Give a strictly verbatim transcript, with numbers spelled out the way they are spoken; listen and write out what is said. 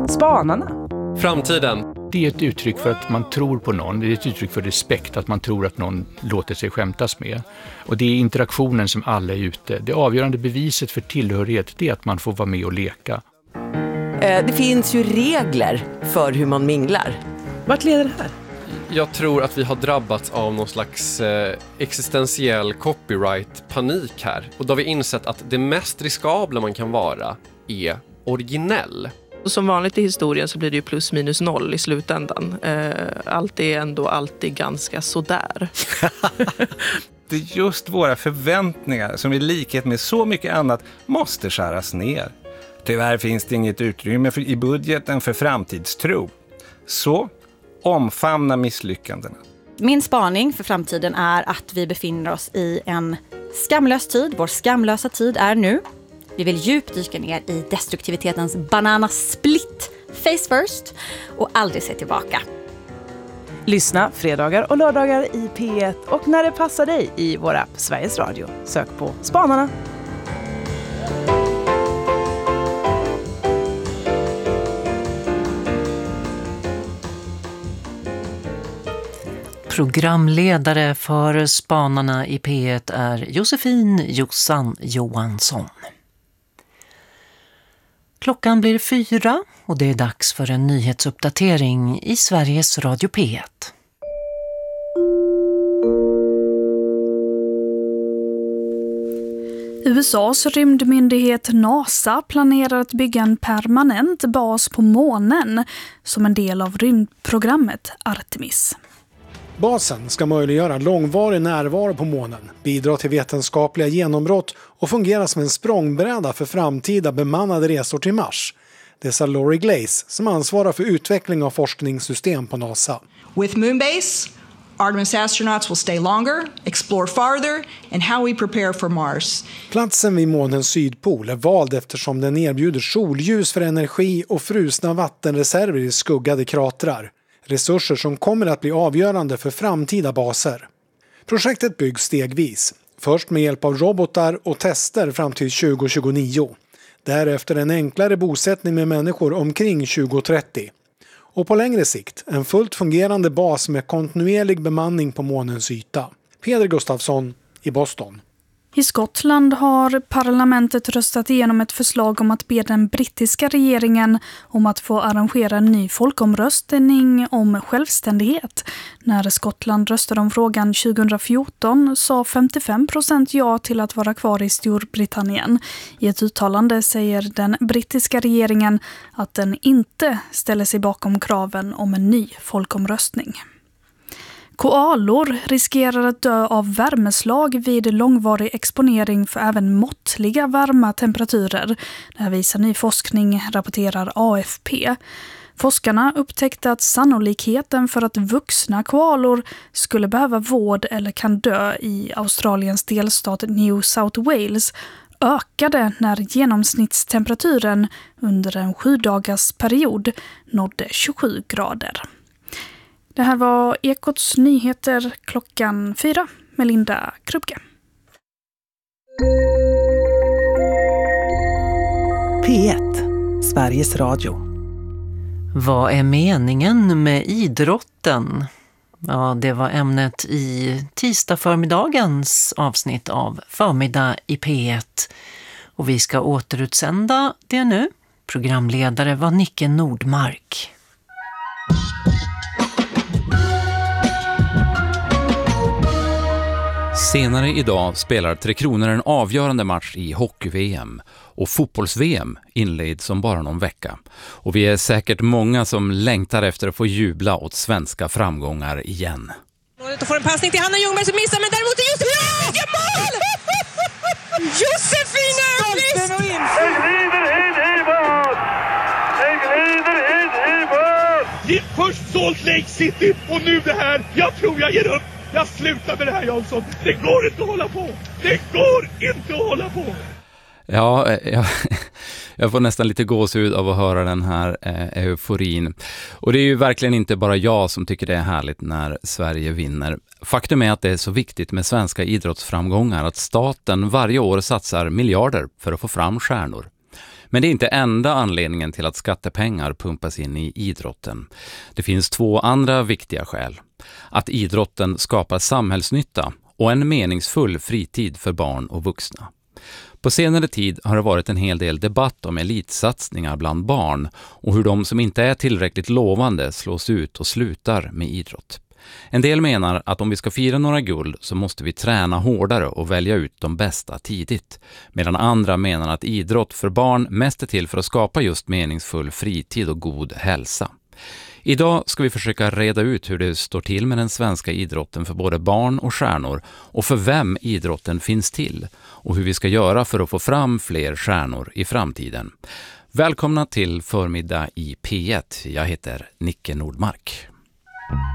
Spanarna. Framtiden. Det är ett uttryck för att man tror på någon. Det är ett uttryck för respekt, att man tror att någon låter sig skämtas med. Och det är interaktionen som alla är ute. Det avgörande beviset för tillhörighet, det är att man får vara med och leka. Det finns ju regler för hur man minglar. Vart leder det här? Jag tror att vi har drabbats av någon slags eh, existentiell copyright-panik här. Och då har vi insett att det mest riskabla man kan vara är originell. Som vanligt i historien så blir det ju plus minus noll i slutändan. Eh, allt är ändå alltid ganska sådär. Det är just våra förväntningar som i likhet med så mycket annat måste skäras ner. Tyvärr finns det inget utrymme för, i budgeten för framtidstro. Så omfamna misslyckandena. Min spaning för framtiden är att vi befinner oss i en skamlös tid. Vår skamlösa tid är nu. Vi vill djupdyka ner i destruktivitetens bananasplit, face first, och aldrig se tillbaka. Lyssna fredagar och lördagar i P ett och när det passar dig i vår app Sveriges Radio. Sök på Spanarna. Programledare för Spanarna i P ett är Josefin Jossan Johansson. Klockan blir fyra och det är dags för en nyhetsuppdatering i Sveriges Radio P ett. U S A:s rymdmyndighet NASA planerar att bygga en permanent bas på månen som en del av rymdprogrammet Artemis. Basen ska möjliggöra långvarig närvaro på månen, bidra till vetenskapliga genombrott och fungera som en språngbräda för framtida bemannade resor till Mars. Det sa Lori Glaze som ansvarar för utveckling av forskningssystem på NASA. With Moonbase, Artemis astronauts will stay longer, explore farther and how we prepare for Mars. Platsen vid månens sydpol är vald eftersom den erbjuder solljus för energi och frusna vattenreserver i skuggade kratrar. Resurser som kommer att bli avgörande för framtida baser. Projektet byggs stegvis. Först med hjälp av robotar och tester fram till tjugo tjugonio. Därefter en enklare bosättning med människor omkring tjugo trettio. Och på längre sikt en fullt fungerande bas med kontinuerlig bemanning på månens yta. Peder Gustafsson i Boston. I Skottland har parlamentet röstat igenom ett förslag om att be den brittiska regeringen om att få arrangera en ny folkomröstning om självständighet. När Skottland röstade om frågan tjugohundrafjorton sa femtiofem procent ja till att vara kvar i Storbritannien. I ett uttalande säger den brittiska regeringen att den inte ställer sig bakom kraven om en ny folkomröstning. Koalor riskerar att dö av värmeslag vid långvarig exponering för även måttliga varma temperaturer. Det här visar ny forskning, rapporterar A F P. Forskarna upptäckte att sannolikheten för att vuxna koalor skulle behöva vård eller kan dö i Australiens delstat New South Wales ökade när genomsnittstemperaturen under en sju dagars period nådde tjugosju grader. Det här var Ekots nyheter klockan fyra med Linda Krubke. P ett, Sveriges Radio. Vad är meningen med idrotten? Ja, det var ämnet i tisdag förmiddagens avsnitt av Förmiddag i P ett. Och vi ska återutsända det nu. Programledare var Nicke Nordmark. Senare idag spelar Tre Kronor en avgörande match i hockey-V M och fotbolls-V M inleds om bara någon vecka. Och vi är säkert många som längtar efter att få jubla åt svenska framgångar igen. Och får en passning till Hanna Ljungberg som missar, men däremot är Josefin! Ja! Vilken mål! Josefin Örqvist! Den glider in i mål! Den glider in i mål! Det är först Salt Lake City och nu det här. Jag tror jag ger upp. Jag slutar med det här, Jansson. Det går inte att hålla på. Det går inte att hålla på. Ja, jag, jag får nästan lite gåshud av att höra den här eh, euforin. Och det är ju verkligen inte bara jag som tycker det är härligt när Sverige vinner. Faktum är att det är så viktigt med svenska idrottsframgångar att staten varje år satsar miljarder för att få fram stjärnor. Men det är inte enda anledningen till att skattepengar pumpas in i idrotten. Det finns två andra viktiga skäl. Att idrotten skapar samhällsnytta och en meningsfull fritid för barn och vuxna. På senare tid har det varit en hel del debatt om elitsatsningar bland barn och hur de som inte är tillräckligt lovande slås ut och slutar med idrott. En del menar att om vi ska fira några guld så måste vi träna hårdare och välja ut de bästa tidigt. Medan andra menar att idrott för barn mest är till för att skapa just meningsfull fritid och god hälsa. Idag ska vi försöka reda ut hur det står till med den svenska idrotten för både barn och stjärnor och för vem idrotten finns till och hur vi ska göra för att få fram fler stjärnor i framtiden. Välkomna till Förmiddag i P ett. Jag heter Nicke Nordmark.